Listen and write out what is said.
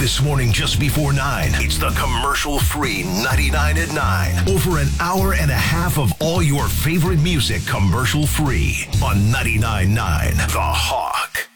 this morning just before 9. It's the commercial-free 99 at 9. Over an hour and a half of all your favorite music commercial-free on 99.9 The Hawk.